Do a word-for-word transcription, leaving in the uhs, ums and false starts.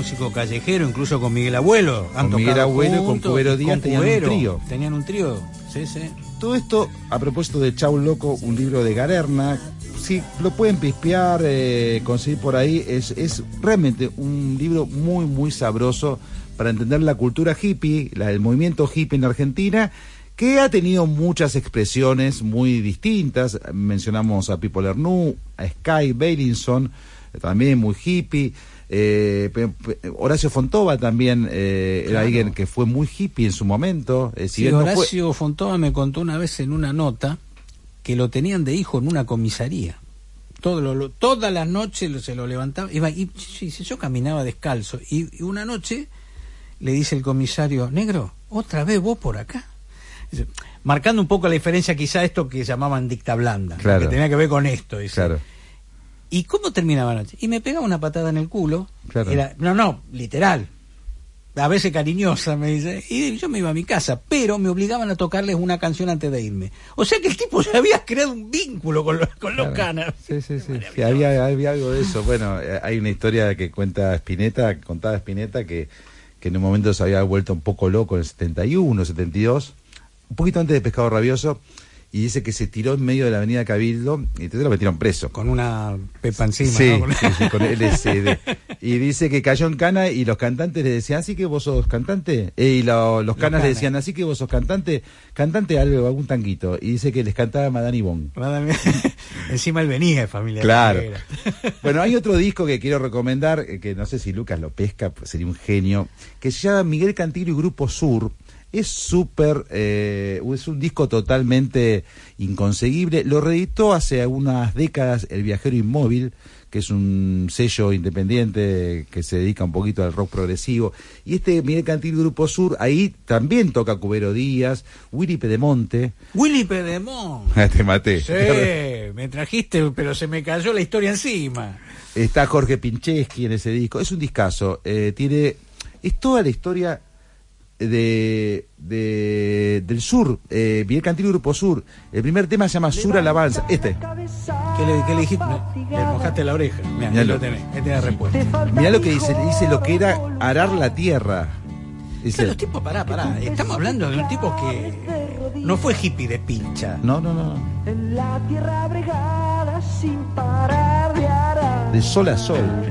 músico callejero, incluso con Miguel Abuelo. Han Con Miguel Abuelo y con Cubero Díaz con tenían Cubero, un trío. Tenían un trío, sí, sí. Todo esto a propósito de Chau Loco, un libro de Galerna. Si lo pueden pispear, eh, conseguir por ahí, es, es realmente un libro muy, muy sabroso para entender la cultura hippie, la, el movimiento hippie en Argentina, que ha tenido muchas expresiones muy distintas. Mencionamos a Pipo Lernoux, a Sky Bailinson, también muy hippie. Eh, Horacio Fontova también eh, claro. era alguien que fue muy hippie en su momento. Eh, si sí, no Horacio fue... Fontova me contó una vez en una nota que lo tenían de hijo en una comisaría. Todo lo, lo, todas las noches se lo levantaba, iba, y sí, sí, yo caminaba descalzo, y, y una noche le dice el comisario: negro, ¿otra vez vos por acá? Dice, marcando un poco la diferencia quizá esto que llamaban dicta blanda, claro. que tenía que ver con esto. Dice. Claro. ¿Y cómo terminaba la noche? Y me pegaba una patada en el culo. Claro. Era, no, no, literal. A veces cariñosa, me dice. Y yo me iba a mi casa, pero me obligaban a tocarles una canción antes de irme. O sea que el tipo ya había creado un vínculo con los, con claro. los canas. Sí, sí, sí. sí había, había algo de eso. Bueno, hay una historia que cuenta Spinetta, contaba Spinetta, que, que en un momento se había vuelto un poco loco en el setenta y uno, setenta y dos, un poquito antes de Pescado Rabioso, y dice que se tiró en medio de la avenida Cabildo y entonces lo metieron preso. Con una pepa encima, sí, ¿no? sí, sí, con L S D. Y dice que cayó en cana y los cantantes le decían: ¿así que vos sos cantante? Eh, y lo, los, los canas, canas le decían: ¿así que vos sos cantante? Cantante algo, algún tanguito. Y dice que les cantaba Madame Yvonne. Madame... Encima él venía de familia. Claro. Bueno, hay otro disco que quiero recomendar, que no sé si Lucas lo pesca, pues sería un genio, que se llama Miguel Cantillo y Grupo Sur. Es súper, eh, es un disco totalmente inconseguible. Lo reeditó hace unas décadas El Viajero Inmóvil, que es un sello independiente que se dedica un poquito al rock progresivo. Y este Miguel Cantillo y Grupo Sur, ahí también toca Cubero Díaz, Willy Pedemonte. Willy Pedemonte. Te maté. Sí, me trajiste, pero se me cayó la historia encima. Está Jorge Pincheski en ese disco. Es un discazo. Eh, tiene, es toda la historia de, de del sur, eh, Miguel Cantillo y Grupo Sur. El primer tema se llama Sur Alabanza. Este. ¿Qué le, qué le dijiste? Me, me mojaste la oreja. Mirá, ahí lo tenés, ahí tenés la respuesta. Mirá lo que dice, dice lo que era arar la tierra. Dice, claro, los tipos, pará, pará. Estamos hablando de un tipo que no fue hippie de pincha. No, no, no. En la tierra bregada sin parar de arar. De sol a sol.